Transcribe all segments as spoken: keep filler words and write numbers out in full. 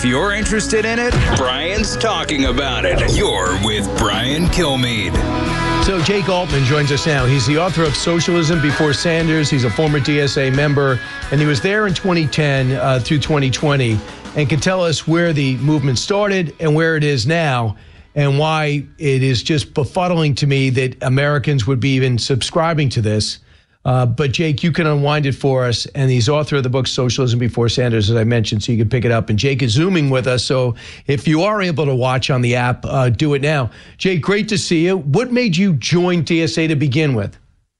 If you're interested in it, Brian's talking about it. You're with Brian Kilmeade. So Jake Altman joins us now. He's the author of Socialism Before Sanders. He's a former D S A member, and he was there in twenty ten uh, through twenty twenty, and can tell us where the movement started and where it is now, and why it is just befuddling to me that Americans would be even subscribing to this. Uh, but Jake, you can unwind it for us. And he's author of the book Socialism Before Sanders, as I mentioned, so you can pick it up. And Jake is Zooming with us. So if you are able to watch on the app, uh, do it now. Jake, great to see you. What made you join D S A to begin with?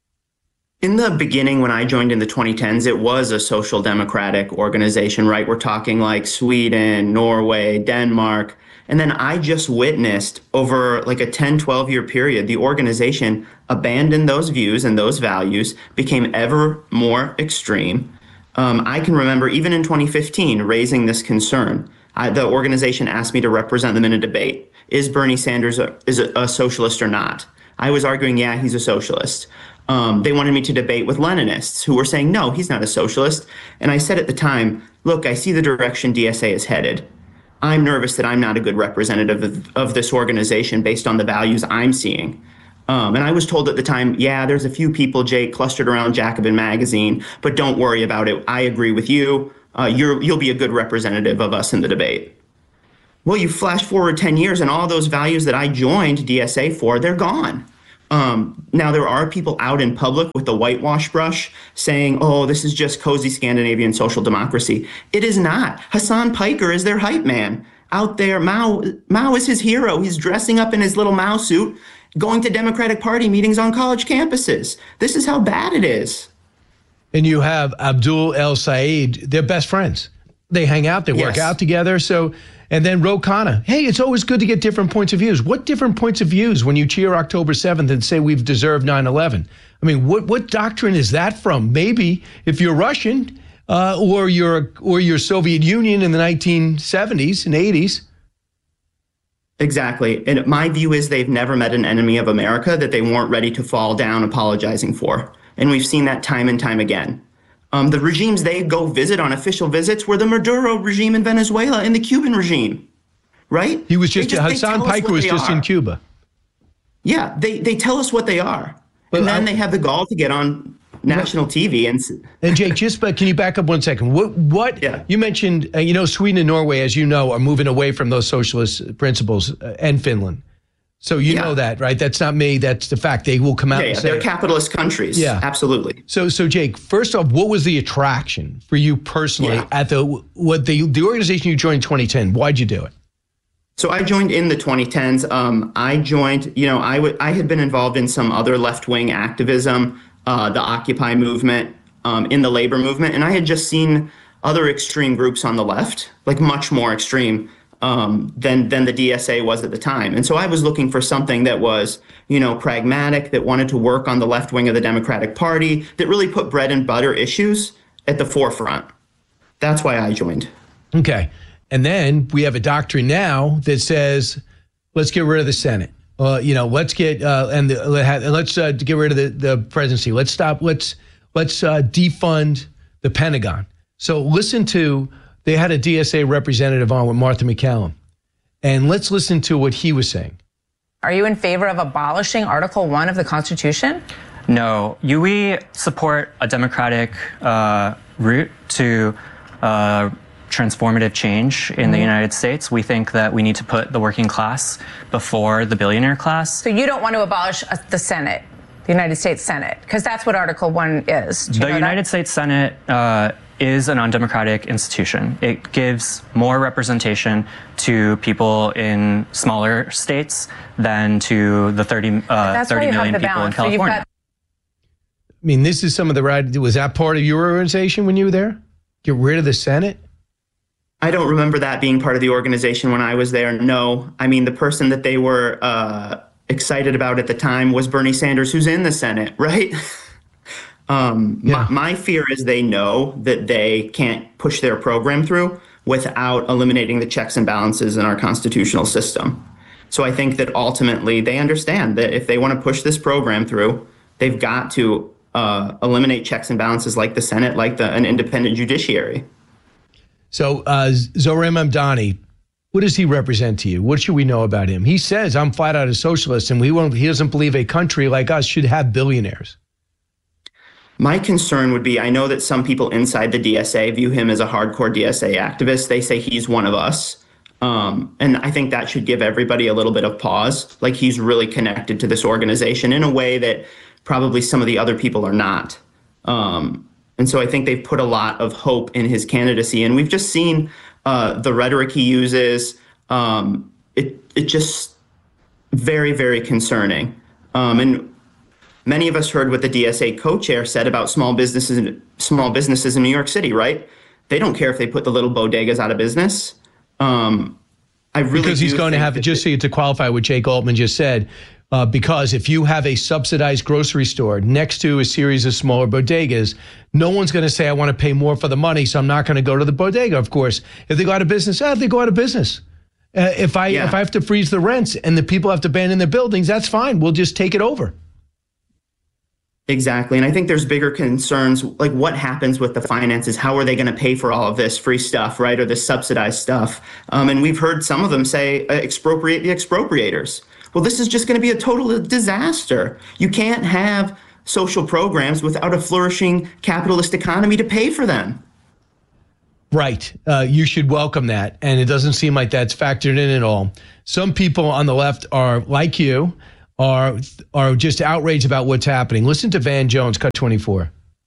In the beginning, when I joined in the twenty tens, it was a social democratic organization, right? We're talking like Sweden, Norway, Denmark. And then I just witnessed over like a ten, twelve year period, the organization abandoned those views and those values, became ever more extreme. Um, I can remember even in twenty fifteen raising this concern. I, the organization asked me to represent them in a debate. Is Bernie Sanders a, is a, a socialist or not? I was arguing, yeah, he's a socialist. Um, they wanted me to debate with Leninists who were saying, no, he's not a socialist. And I said at the time, look, I see the direction D S A is headed. I'm nervous that I'm not a good representative of, of this organization based on the values I'm seeing. Um, and I was told at the time, yeah, there's a few people, Jake, clustered around Jacobin magazine, but don't worry about it. I agree with you. Uh, you're, you'll be a good representative of us in the debate. Well, you flash forward ten years and all those values that I joined D S A for, they're gone. Um, now, there are people out in public with the whitewash brush saying, oh, this is just cozy Scandinavian social democracy. It is not. Hassan Piker is their hype man. Out there, Mao, Mao is his hero. He's dressing up in his little Mao suit, going to Democratic Party meetings on college campuses. This is how bad it is. And you have Abdul El Sayed. They're best friends. They hang out. They work Yes. out together. So, and then Ro Khanna. Hey, it's always good to get different points of views. What different points of views when you cheer October seventh and say we've deserved nine eleven? I mean, what what doctrine is that from? Maybe if you're Russian uh, or you're or you're Soviet Union in the nineteen seventies and eighties. Exactly. And my view is they've never met an enemy of America that they weren't ready to fall down apologizing for. And we've seen that time and time again. Um, the regimes they go visit on official visits were the Maduro regime in Venezuela and the Cuban regime, right? He was just, just Hassan Piker was just are. in Cuba. Yeah, they, they tell us what they are. But and then I, they have the gall to get on national T V. And and Jake, just but can you back up one second? What, what yeah. you mentioned, uh, you know, Sweden and Norway, as you know, are moving away from those socialist principles, uh, and Finland. So you yeah. know that, right? That's not me. That's the fact. They will come out yeah, and yeah. say They're capitalist countries. Yeah, absolutely. So, so Jake, first off, what was the attraction for you personally yeah. at the what the the organization you joined in twenty ten? Why'd you do it? So I joined in the twenty tens. Um, I joined, you know, I, w- I had been involved in some other left-wing activism, uh, the Occupy movement, um, in the labor movement, and I had just seen other extreme groups on the left, like much more extreme um, than than the D S A was at the time. And so I was looking for something that was, you know, pragmatic, that wanted to work on the left wing of the Democratic Party, that really put bread and butter issues at the forefront. That's why I joined. Okay. And then we have a doctrine now that says, let's get rid of the Senate. Uh, you know, let's get uh, and the, let's uh, get rid of the, the presidency. Let's stop. Let's let's uh, defund the Pentagon. So listen to, they had a D S A representative on with Martha McCallum, and let's listen to what he was saying. Are you in favor of abolishing Article One of the Constitution? No, you, we support a democratic uh, route to uh, transformative change in mm-hmm. the United States. We think that we need to put the working class before the billionaire class. So you don't want to abolish uh, the Senate, the United States Senate, because that's what Article One is. Do you the know United that? States Senate uh, is an undemocratic institution. It gives more representation to people in smaller states than to the thirty, uh, thirty million people balance. in California. So got- I mean, this is some of the right. Was that part of your organization when you were there? Get rid of the Senate? I don't remember that being part of the organization when I was there. No. I mean, the person that they were uh, excited about at the time was Bernie Sanders, who's in the Senate, right? um, yeah. my, my fear is they know that they can't push their program through without eliminating the checks and balances in our constitutional system. So I think that ultimately they understand that if they want to push this program through, they've got to uh, eliminate checks and balances like the Senate, like the, an independent judiciary. So uh, Zohran Mamdani, what does he represent to you? What should we know about him? He says, I'm flat out a socialist, and we won't, he doesn't believe a country like us should have billionaires. My concern would be, I know that some people inside the D S A view him as a hardcore D S A activist. They say he's one of us. Um, and I think that should give everybody a little bit of pause. Like, he's really connected to this organization in a way that probably some of the other people are not. Um, and so I think they've put a lot of hope in his candidacy. And we've just seen uh, the rhetoric he uses. Um, it, it just very, very concerning. Um, and many of us heard what the D S A co-chair said about small businesses, small businesses in New York City, right? They don't care if they put the little bodegas out of business. Um, I really because he's going to have, just so you to qualify what Jake Altman just said, uh, because if you have a subsidized grocery store next to a series of smaller bodegas, no one's going to say, I want to pay more for the money, so I'm not going to go to the bodega, of course. If they go out of business, ah, they go out of business. Uh, if I yeah. if I have to freeze the rents and the people have to abandon their buildings, that's fine. We'll just take it over. Exactly. And I think there's bigger concerns, like what happens with the finances? How are they going to pay for all of this free stuff, right? Or this subsidized stuff? Um, and we've heard some of them say, uh, expropriate the expropriators. Well, this is just going to be a total disaster. You can't have social programs without a flourishing capitalist economy to pay for them. Right. Uh, you should welcome that. And it doesn't seem like that's factored in at all. Some people on the left are like you. Are are just outraged about what's happening. Listen to Van Jones, cut twenty-four.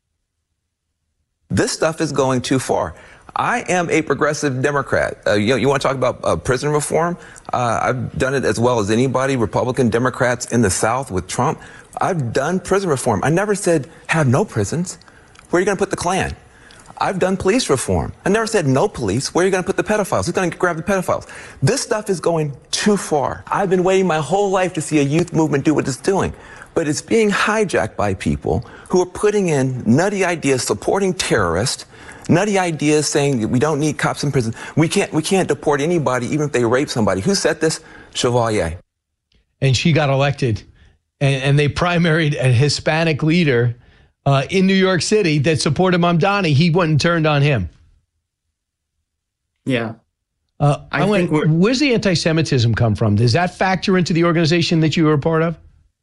This stuff is going too far. I am a progressive Democrat. Uh, you know, you want to talk about uh, prison reform? Uh, I've done it as well as anybody, Republican Democrats in the South with Trump. I've done prison reform. I never said have no prisons. Where are you going to put the Klan? I've done police reform. I never said no police. Where are you going to put the pedophiles? Who's going to grab the pedophiles? This stuff is going too far. I've been waiting my whole life to see a youth movement do what it's doing. But it's being hijacked by people who are putting in nutty ideas supporting terrorists, nutty ideas saying that we don't need cops in prison. We can't, we can't deport anybody even if they rape somebody. Who said this? Chevalier. And she got elected. And, and they primaried a Hispanic leader Uh, in New York City that supported Mamdani. He went and turned on him. Yeah. Uh, I, I went, think where's the anti-Semitism come from? Does that factor into the organization that you were a part of?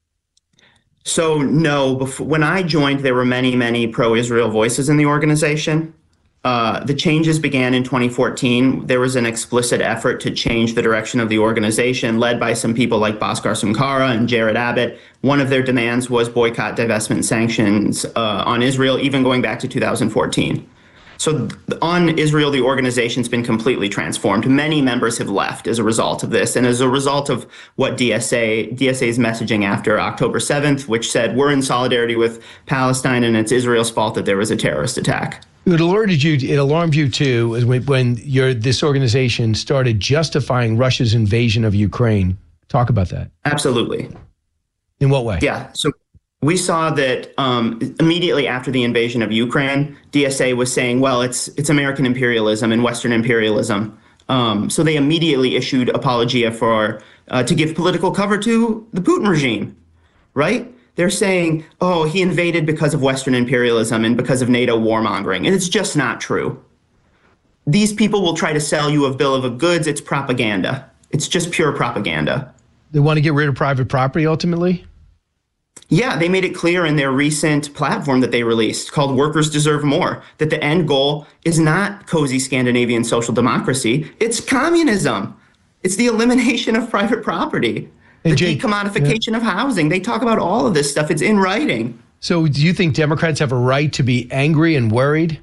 So no, before, when I joined, there were many, many pro-Israel voices in the organization. Uh, the changes began in twenty fourteen. There was an explicit effort to change the direction of the organization, led by some people like Bhaskar Sumkara and Jared Abbott. One of their demands was boycott, divestment, sanctions uh, on Israel, even going back to two thousand fourteen. So on Israel, the organization's been completely transformed. Many members have left as a result of this, and as a result of what D S A, D S A's messaging after October seventh, which said we're in solidarity with Palestine and it's Israel's fault that there was a terrorist attack. It alerted you. It alarmed you too, when your this organization started justifying Russia's invasion of Ukraine. Talk about that. Absolutely. In what way? Yeah. So we saw that um, immediately after the invasion of Ukraine, D S A was saying, well, it's it's American imperialism and Western imperialism. Um, so they immediately issued apologia for uh, to give political cover to the Putin regime, right? They're saying, oh, he invaded because of Western imperialism and because of NATO warmongering. And it's just not true. These people will try to sell you a bill of goods. It's propaganda. It's just pure propaganda. They want to get rid of private property ultimately? Yeah, they made it clear in their recent platform that they released called Workers Deserve More, that the end goal is not cozy Scandinavian social democracy. It's communism. It's the elimination of private property. The Jake, decommodification yeah. of housing. They talk about all of this stuff. It's in writing. So do you think Democrats have a right to be angry and worried?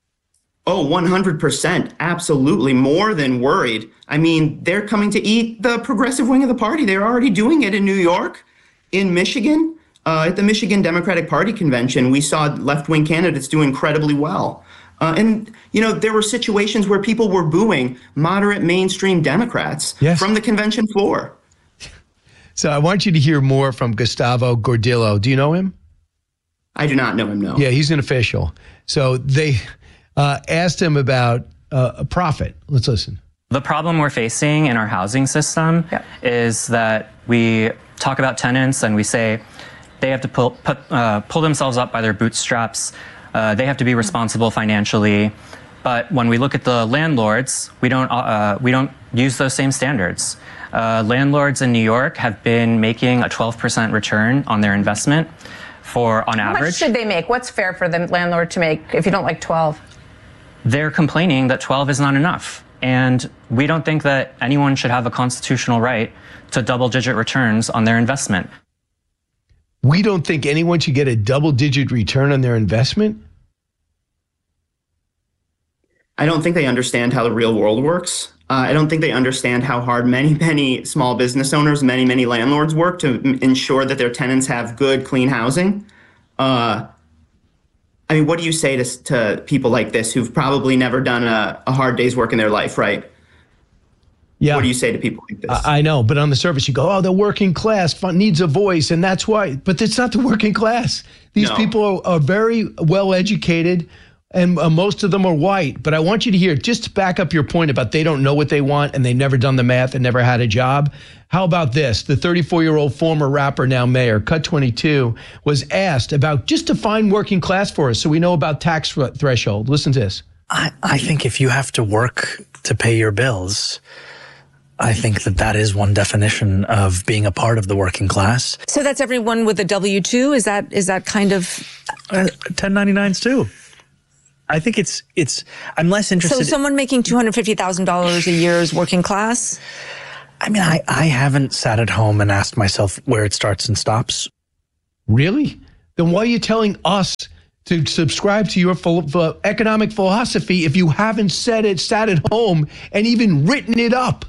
Oh, one hundred percent. Absolutely. More than worried. I mean, they're coming to eat the progressive wing of the party. They're already doing it in New York, in Michigan. Uh, at the Michigan Democratic Party convention, we saw left-wing candidates do incredibly well. Uh, and, you know, there were situations where people were booing moderate mainstream Democrats yes. from the convention floor. So I want you to hear more from Gustavo Gordillo. Do you know him? I do not know him, no. Yeah, he's an official. So they uh, asked him about uh, a profit. Let's listen. The problem we're facing in our housing system yep. is that we talk about tenants and we say they have to pull, put, uh, pull themselves up by their bootstraps. Uh, they have to be responsible financially. But when we look at the landlords, we don't uh, we don't use those same standards. Uh, landlords in New York have been making a twelve percent return on their investment for on How average. much should they make? What's fair for the landlord to make if you don't like twelve? They're complaining that twelve is not enough. And we don't think that anyone should have a constitutional right to double-digit returns on their investment. We don't think anyone should get a double-digit return on their investment? I don't think they understand how the real world works. Uh, I don't think they understand how hard many, many small business owners, many, many landlords work to m- ensure that their tenants have good, clean housing. Uh, I mean, what do you say to, to people like this who've probably never done a, a hard day's work in their life, right? Yeah. What do you say to people like this? I, I know, but on the surface you go, oh, the working class fun, needs a voice, and that's why. But it's not the working class. These No. people are, are very well educated, and uh, most of them are white. But I want you to hear, just to back up your point about they don't know what they want and they've never done the math and never had a job. How about this? The thirty-four-year-old former rapper, now mayor, Cut twenty-two, was asked about just define working class for us so we know about tax th- threshold. Listen to this. I, I think if you have to work to pay your bills, I think that that is one definition of being a part of the working class. So that's everyone with a W two? Is that is that kind of... Uh, ten ninety-nines too. I think it's, it's, I'm less interested. So someone making two hundred fifty thousand dollars a year is working class? I mean, I, I haven't sat at home and asked myself where it starts and stops. Really? Then why are you telling us to subscribe to your ph- ph- economic philosophy if you haven't said it, sat at home, and even written it up?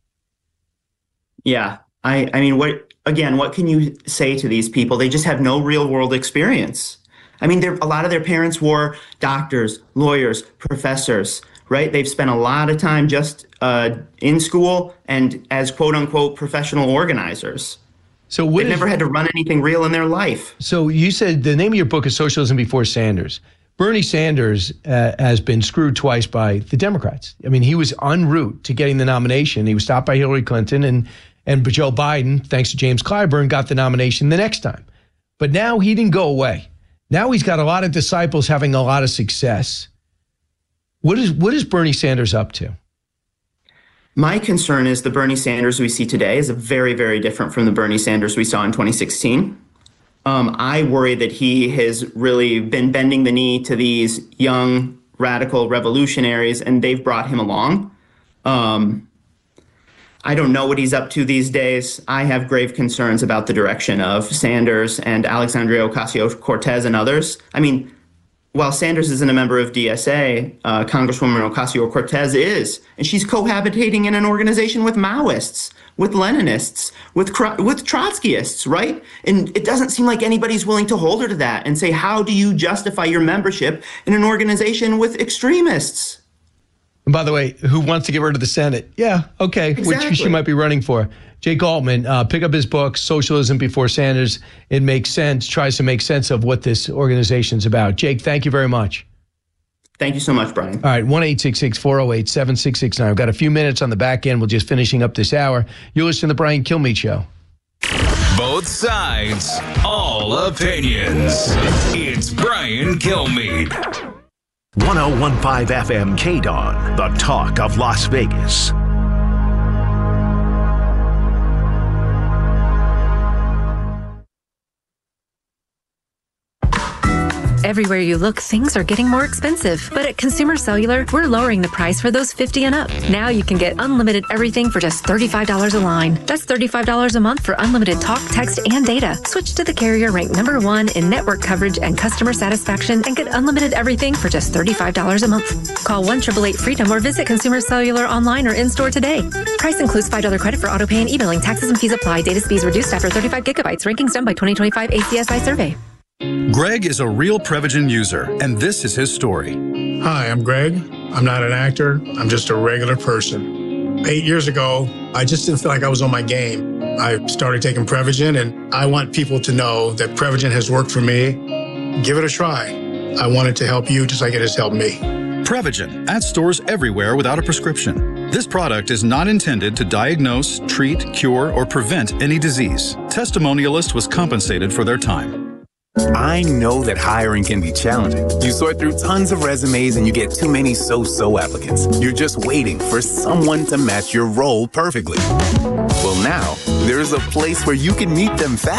Yeah. I, I mean, what again, what can you say to these people? They just have no real world experience. I mean, a lot of their parents were doctors, lawyers, professors, right? They've spent a lot of time just uh, in school and as quote unquote professional organizers. So what They've is, never had to run anything real in their life. So you said the name of your book is Socialism Before Sanders. Bernie Sanders uh, has been screwed twice by the Democrats. I mean, he was en route to getting the nomination. He was stopped by Hillary Clinton, and and Joe Biden, thanks to James Clyburn, got the nomination the next time. But now he didn't go away. Now he's got a lot of disciples having a lot of success. What is what is Bernie Sanders up to? My concern is the Bernie Sanders we see today is very, very different from the Bernie Sanders we saw in twenty sixteen. Um, I worry that he has really been bending the knee to these young radical revolutionaries, and they've brought him along. Um, I don't know what he's up to these days. I have grave concerns about the direction of Sanders and Alexandria Ocasio-Cortez and others. I mean, while Sanders isn't a member of D S A, uh, Congresswoman Ocasio-Cortez is, and she's cohabitating in an organization with Maoists, with Leninists, with with Trotskyists, right? And it doesn't seem like anybody's willing to hold her to that and say, how do you justify your membership in an organization with extremists? And by the way, who wants to get rid of the Senate? Yeah, okay, Exactly. which she might be running for. Jake Altman, uh, pick up his book, Socialism Before Sanders. It makes sense, tries to make sense of what this organization's about. Jake, thank you very much. Thank you so much, Brian. All right, one eight six six, four oh eight, seven six six nine. We've got a few minutes on the back end. We're just finishing up this hour. You're listening to The Brian Kilmeade Show. Both sides, all opinions. It's Brian Kilmeade. one oh one point five F M K D O N, the talk of Las Vegas. Everywhere you look, things are getting more expensive. But at Consumer Cellular, we're lowering the price for those fifty and up. Now you can get unlimited everything for just thirty-five dollars a line. That's thirty-five dollars a month for unlimited talk, text, and data. Switch to the carrier ranked number one in network coverage and customer satisfaction and get unlimited everything for just thirty-five dollars a month. Call one eight eight eight freedom or visit Consumer Cellular online or in-store today. Price includes five dollars credit for auto pay and e-billing. Taxes and fees apply. Data speeds reduced after thirty-five gigabytes. Rankings done by twenty twenty-five A C S I survey. Greg is a real Prevagen user, and this is his story. Hi, I'm Greg. I'm not an actor. I'm just a regular person. Eight years ago, I just didn't feel like I was on my game. I started taking Prevagen, and I want people to know that Prevagen has worked for me. Give it a try. I want it to help you just like it has helped me. Prevagen, at stores everywhere without a prescription. This product is not intended to diagnose, treat, cure, or prevent any disease. Testimonialist was compensated for their time. I know that hiring can be challenging. You sort through tons of resumes and you get too many so-so applicants. You're just waiting for someone to match your role perfectly. Well, now, there's a place where you can meet them fast.